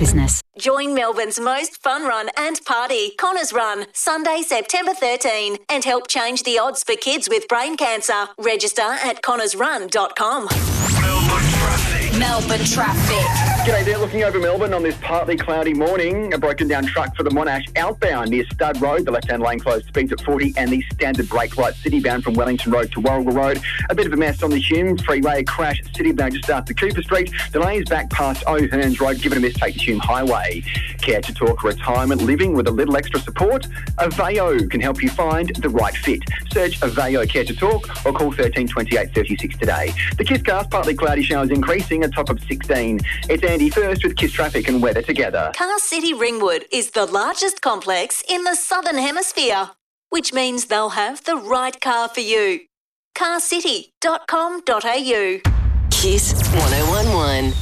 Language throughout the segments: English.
business. Join Melbourne's most fun run and party, Connors Run, Sunday, September 13, and help change the odds for kids with brain cancer. Register at connorsrun.com. Melbourne traffic. G'day there, looking over Melbourne on this partly cloudy morning. A broken down truck for the Monash outbound near Stud Road. The left-hand lane closed, speeds at 40, and the standard brake light citybound from Wellington Road to Warrigal Road. A bit of a mess on the Hume Freeway, crash citybound just after Cooper Street. Delays back past O'Hearns Road. Give it a miss, take the Hume Highway. Care to talk retirement living with a little extra support? Aveo can help you find the right fit. Search Aveo Care to Talk or call 13 28 36 today. The KISS-cast, partly cloudy showers increasing, a top of 16. It's Andy first with KISS traffic and weather together. Car City Ringwood is the largest complex in the Southern Hemisphere, which means they'll have the right car for you. carcity.com.au. Kiss 1011.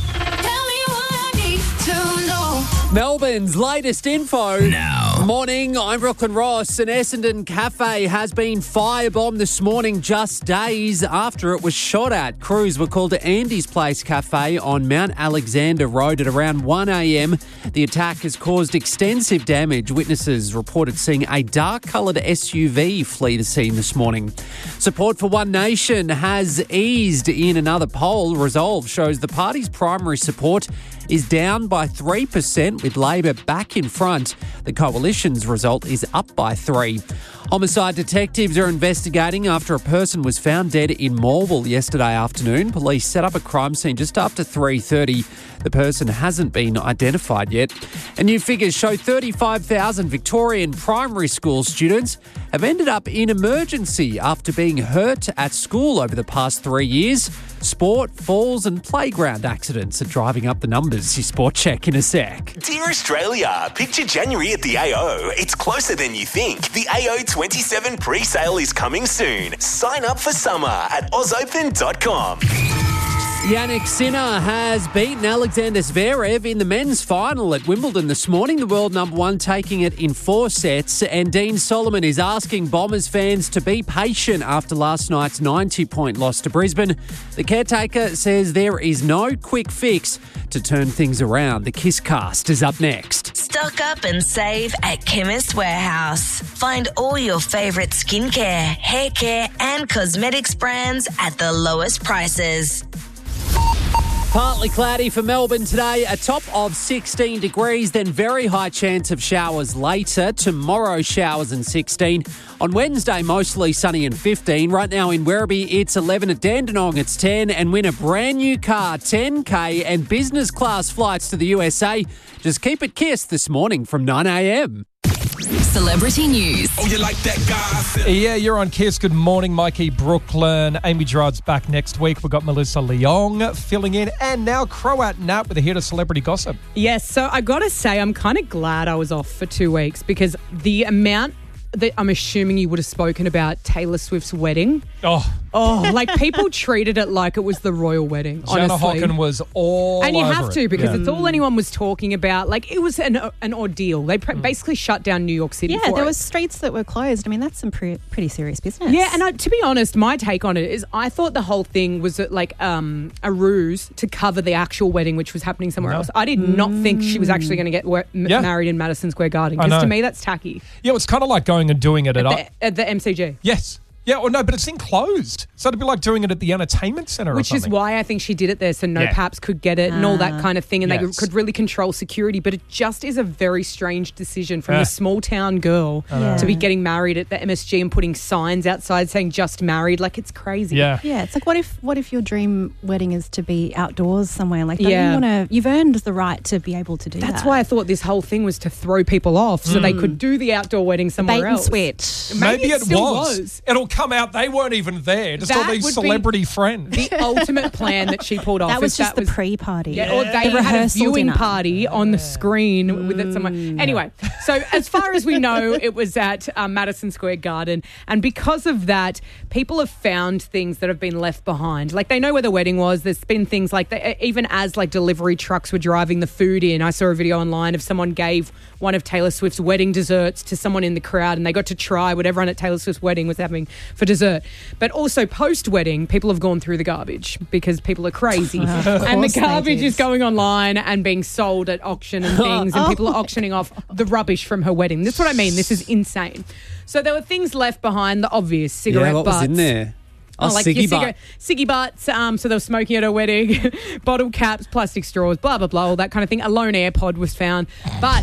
Melbourne's latest info. Now. Morning, I'm Brooklyn Ross. An Essendon cafe has been firebombed this morning just days after it was shot at. Crews were called to Andy's Place Cafe on Mount Alexander Road at around 1 a.m. The attack has caused extensive damage. Witnesses reported seeing a dark-coloured SUV flee the scene this morning. Support for One Nation has eased in another poll. Resolve shows the party's primary support is down by 3%, with Labor back in front. The coalition's result is up by 3. Homicide detectives are investigating after a person was found dead in Morwell yesterday afternoon. Police set up a crime scene just after 3:30. The person hasn't been identified yet. And new figures show 35,000 Victorian primary school students have ended up in emergency after being hurt at school over the past 3 years. Sport, falls and playground accidents are driving up the numbers. Your Sport Check in a sec. Dear Australia, picture January at the AO. It's closer than you think. The AO 27 pre-sale is coming soon. Sign up for summer at ausopen.com. Yannick Sinner has beaten Alexander Zverev in the men's final at Wimbledon this morning. The world number one taking it in 4 sets. And Dean Solomon is asking Bombers fans to be patient after last night's 90-point loss to Brisbane. The caretaker says there is no quick fix to turn things around. The KISS-cast is up next. Stock up and save at Chemist Warehouse. Find all your favourite skincare, hair care and cosmetics brands at the lowest prices. Partly cloudy for Melbourne today, a top of 16 degrees, then very high chance of showers later. Tomorrow, showers and 16. On Wednesday, mostly sunny and 15. Right now in Werribee, it's 11. At Dandenong, it's 10. And win a brand new car, 10K, and business class flights to the USA. Just keep it KISS this morning from 9 a.m. Celebrity news. Oh, you like that guy? Yeah, you're on KISS. Good morning, Mikey Brooklyn. Amy Gerard's back next week. We've got Melissa Leong filling in, and now Croat Nat with a hit of celebrity gossip. Yes, so I got to say, I'm kind of glad I was off for 2 weeks because the amount that I'm assuming you would have spoken about Taylor Swift's wedding. Oh, like people treated it like it was the royal wedding, Jana honestly. Hocken was all And you over have to it. because it's all anyone was talking about. Like it was an ordeal. They basically shut down New York City for there it. was streets that were closed. I mean, that's some pretty serious business. Yeah, and to be honest, my take on it is I thought the whole thing was like a ruse to cover the actual wedding, which was happening somewhere else. I did not think she was actually going to get married in Madison Square Garden because to me that's tacky. Yeah, it's kind of like going and doing it at the MCG. Yes. Yeah, or no, but it's enclosed. So it'd be like doing it at the entertainment centre Which is why I think she did it there so no paps could get it and all that kind of thing and they could really control security. But it just is a very strange decision from a small town girl to be getting married at the MSG and putting signs outside saying just married. Like it's crazy. Yeah, it's like what if your dream wedding is to be outdoors somewhere like that? You've earned the right to be able to do that. That's why I thought this whole thing was to throw people off so they could do the outdoor wedding somewhere else. Bait and switch. Maybe it was. It'll come out they weren't even there. Just all these celebrity friends. The ultimate plan that she pulled off. That was just the pre-party. Yeah, or they had a viewing party on the screen with it somewhere. Anyway, so as far as we know, it was at Madison Square Garden. And because of that, people have found things that have been left behind. Like they know where the wedding was. There's been things like, even as like delivery trucks were driving the food in, I saw a video online of someone gave one of Taylor Swift's wedding desserts to someone in the crowd and they got to try what everyone at Taylor Swift's wedding was having. for dessert. But also post-wedding, people have gone through the garbage because people are crazy. And the garbage is going online and being sold at auction and things, and people are auctioning off the rubbish from her wedding. That's what I mean. This is insane. So there were things left behind, the obvious cigarette what butts. was in there? Like ciggy butts, so they were smoking at her wedding, bottle caps, plastic straws, blah, blah, blah, all that kind of thing. A lone AirPod was found. But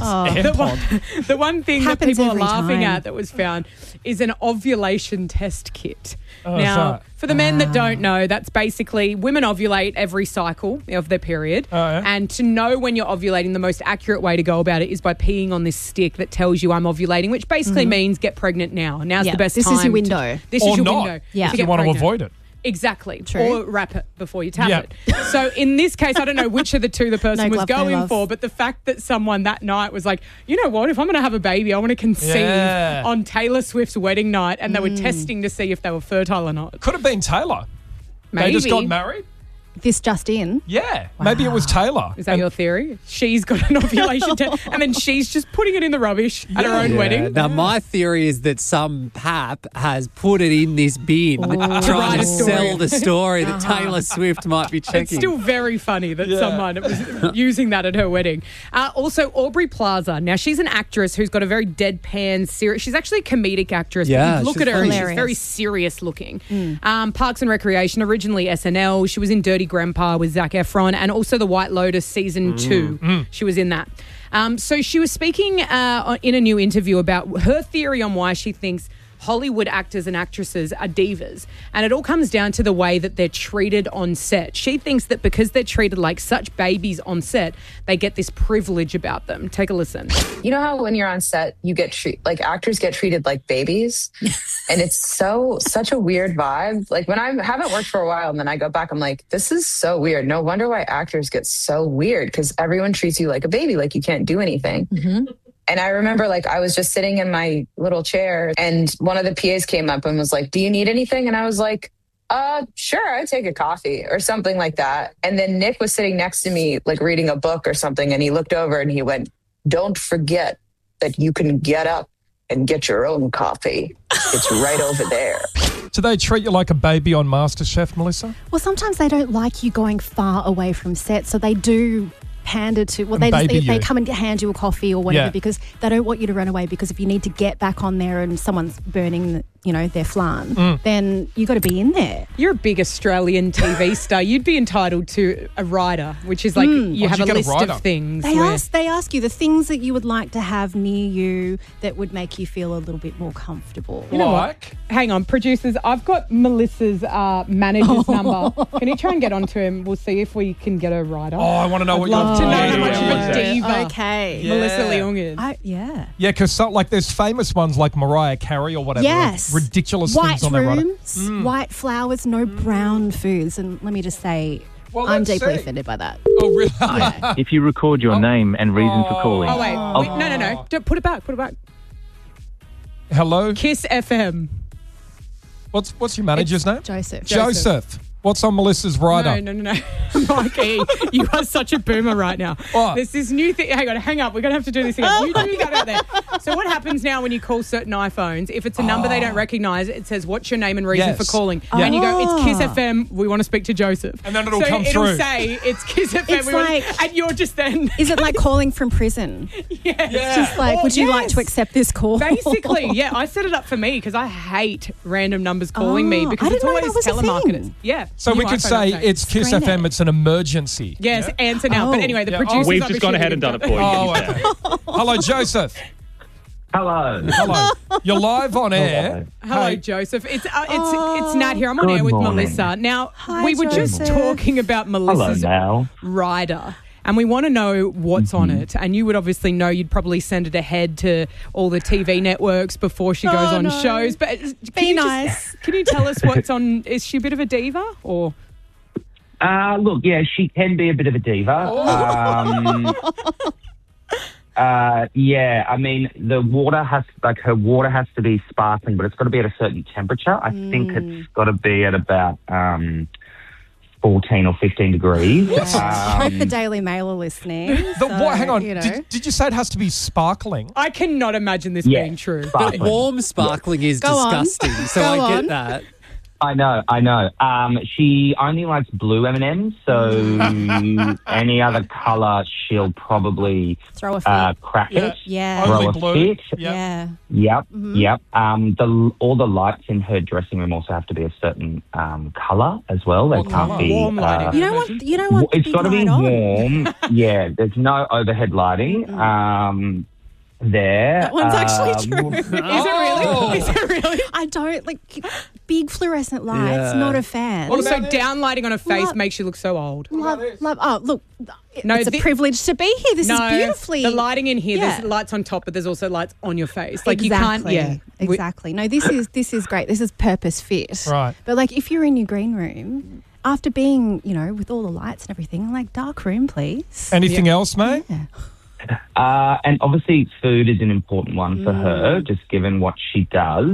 the one thing that people are laughing at that was found is an ovulation test kit. Now, for the men that don't know, that's basically women ovulate every cycle of their period. And to know when you're ovulating, the most accurate way to go about it is by peeing on this stick that tells you I'm ovulating, which basically means get pregnant now. Now's the best time. This is your window. This is your window. Yeah. If you want to avoid it. Exactly. True. Or wrap it before you tap it. So in this case, I don't know which of the two the person was going for, but the fact that someone that night was like, you know what, if I'm going to have a baby, I want to conceive on Taylor Swift's wedding night, and they were testing to see if they were fertile or not. Could have been Taylor. Maybe. They just got married. This just in? Yeah. Wow. Maybe it was Taylor. Is that your theory? She's got an ovulation test and then she's just putting it in the rubbish at her own wedding. Now, my theory is that some pap has put it in this bin trying to sell the story that Taylor Swift might be checking. It's still very funny that someone was using that at her wedding. Also, Aubrey Plaza. Now, she's an actress who's got a very deadpan, serious... She's actually a comedic actress. Yeah, look at her. Hilarious. She's very serious looking. Parks and Recreation, originally SNL. She was in Dirty Grandpa with Zac Efron, and also The White Lotus season 2. She was in that. So she was speaking in a new interview about her theory on why she thinks Hollywood actors and actresses are divas. And it all comes down to the way that they're treated on set. She thinks that because they're treated like such babies on set, they get this privilege about them. Take a listen. You know how when you're on set, you get actors get treated like babies? And it's such a weird vibe. Like when I haven't worked for a while and then I go back, I'm like, this is so weird. No wonder why actors get so weird, because everyone treats you like a baby, like you can't do anything. And I remember I was just sitting in my little chair and one of the PAs came up and was like, do you need anything? And I was like, sure, I'd take a coffee or something like that. And then Nick was sitting next to me, reading a book or something. And he looked over and he went, don't forget that you can get up and get your own coffee. It's right over there. Do they treat you like a baby on MasterChef, Melissa? Well, sometimes they don't like you going far away from set, so they do pander to, they come and hand you a coffee or whatever because they don't want you to run away, because if you need to get back on there and someone's burning their flan, then you got to be in there. You're a big Australian TV star. You'd be entitled to a rider, which is you have a list of things. They ask you the things that you would like to have near you that would make you feel a little bit more comfortable. You know what? Hang on, producers. I've got Melissa's manager's number. Can you try and get onto him? We'll see if we can get a rider. Oh, I want to know what you're to know how much of a diva okay. Melissa Leong is. Yeah, because there's famous ones like Mariah Carey or whatever. Yes. Ridiculous white things on their rider. Rooms, white flowers, no brown foods. And let me just say, I'm deeply offended by that. Oh, really? Yeah. If you record your name and reason for calling. Oh, wait. No. Don't put it back. Hello? Kiss FM. What's your manager's name? Joseph. What's on Melissa's rider? No. Mikey, you are such a boomer right now. What? There's this new thing. Hang on, hang up. We're going to have to do this again. You do that out there. So what happens now when you call certain iPhones, if it's a number they don't recognise, it says, what's your name and reason for calling? And you go, it's Kiss FM, we want to speak to Joseph. And then it'll come through. It'll say, it's Kiss FM, and you're just then... Is it like calling from prison? Yes. It's just like, would you like to accept this call? Basically, yeah. I set it up for me because I hate random numbers calling me because it's always telemarketers. Yeah. So we could say it's Kiss FM, it's an emergency. Yes, answer now. But anyway, the producers... We've just gone ahead and done it for you. Hello, Joseph. Hello. You're live on air. Hello, Joseph. It's Nat here. I'm on air with Melissa. Now, we were just talking about Melissa's rider. And we want to know what's on it. And you would obviously know, you'd probably send it ahead to all the TV networks before she goes on shows. But can you tell us what's on? Is she a bit of a diva or? Look, yeah, she can be a bit of a diva. Yeah, I mean, the water her water has to be sparkling, but it's got to be at a certain temperature. I think it's got to be at about 14 or 15 degrees. The Daily Mail are listening. Hang on. You know. Did you say it has to be sparkling? I cannot imagine this being true. Sparkling. But warm sparkling is disgusting, so I get that. I know. She only likes blue M&Ms, so any other colour she'll probably throw a fit. Crack it. Yeah. Throw Only a blue. fit. Yeah. Yep. All the lights in her dressing room also have to be a certain colour as well. They can't be warm lighting. You don't want. It's got to be warm. Yeah. There's no overhead lighting. There. That one's actually true. Is it really? I don't like big fluorescent lights. Not a fan. Also, downlighting on a face makes you look so old. Love. Oh, look. It's a privilege to be here. This is beautifully. The lighting in here, there's lights on top, but there's also lights on your face. Like exactly. you can't. Yeah. Exactly. No, this is great. This is purpose fit. Right. But like, if you're in your green room, after being, with all the lights and everything, I'm like, dark room, please. Anything else, mate? Yeah. And obviously food is an important one for her, just given what she does.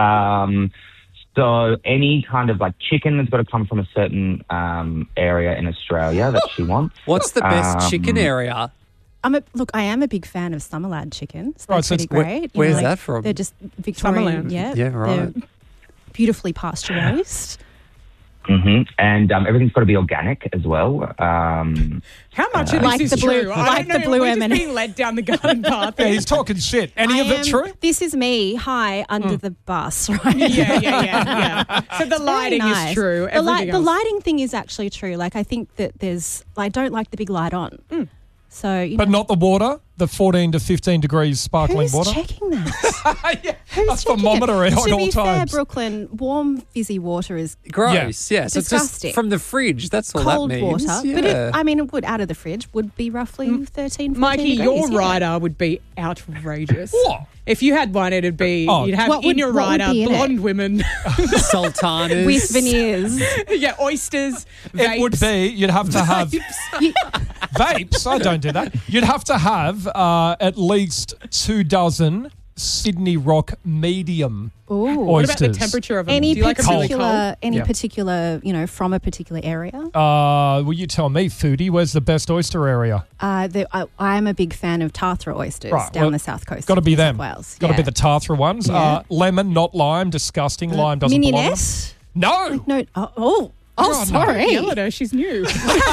So any kind of like chicken that's got to come from a certain area in Australia that she wants. What's the best chicken area? I am a big fan of Summerland chicken. So that's so pretty great. Where's that from? They're just Victorian. Summerland. Yeah, right. They're beautifully pasture raised. And everything's got to be organic as well. How much of this is true? The blue We're M&M. just being led down the garden path. Yeah, he's talking shit. Any of it true? This is me. Hi, under the bus, right? Yeah. So the lighting is true. The lighting thing is actually true. Like, I think that I don't like the big light on. So, but not the water, the 14 to 15 degrees sparkling water. Who's checking that? Who's thermometer at all times. To be fair, Brooklyn, warm fizzy water is gross. Yes, disgusting. It's just from the fridge. That's all cold that means. Water, yeah. but it would out of the fridge would be roughly 13, 14 Mikey, degrees. your rider would be outrageous. What? If you had one, it'd be you'd have in your rider blonde women, sultanas with veneers, oysters. Vapes. It would be you'd have to have vapes. I don't do that. You'd have to have at least 24 Sydney Rock medium oysters. What about the temperature of them? Any Do you like them really cold? Particular, from a particular area? Well, you tell me, foodie. Where's the best oyster area? I am a big fan of Tathra oysters down the south coast. Got to be them. Wales. Got to be the Tathra ones. Yeah. Lemon, not lime. Disgusting. Lime doesn't belong. Mignonette? No. Oh, sorry. Yell at her. She's new.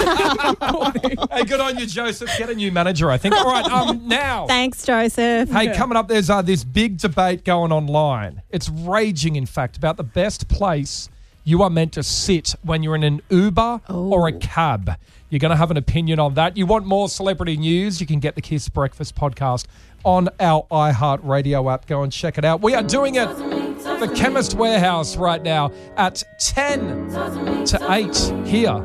Hey, good on you, Joseph. Get a new manager, I think. All right, now. Thanks, Joseph. Hey, coming up, there's this big debate going online. It's raging, in fact, about the best place you are meant to sit when you're in an Uber or a cab. You're going to have an opinion on that. You want more celebrity news? You can get the Kiss Breakfast podcast on our iHeartRadio app. Go and check it out. We are doing it. The Chemist Warehouse right now at 10 to 8 here